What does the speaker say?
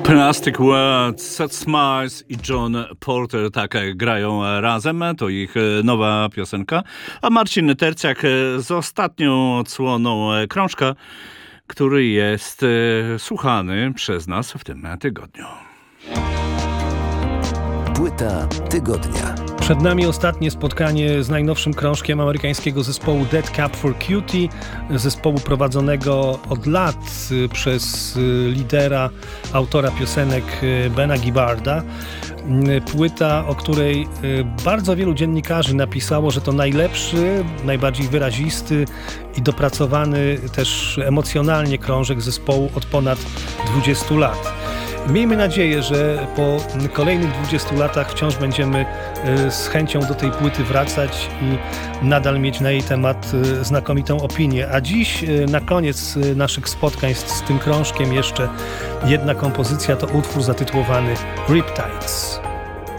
Plastic Words, Seth Smiles i John Porter tak grają razem, to ich nowa piosenka, a Marcin Terciak z ostatnią odsłoną krążka, który jest słuchany przez nas w tym tygodniu. Płyta tygodnia. Przed nami ostatnie spotkanie z najnowszym krążkiem amerykańskiego zespołu Dead Cab for Cutie, zespołu prowadzonego od lat przez lidera, autora piosenek Bena Gibbarda. Płyta, o której bardzo wielu dziennikarzy napisało, że to najlepszy, najbardziej wyrazisty i dopracowany też emocjonalnie krążek zespołu od ponad 20 lat. Miejmy nadzieję, że po kolejnych 20 latach wciąż będziemy z chęcią do tej płyty wracać i nadal mieć na jej temat znakomitą opinię. A dziś na koniec naszych spotkań z tym krążkiem jeszcze jedna kompozycja, to utwór zatytułowany Riptides.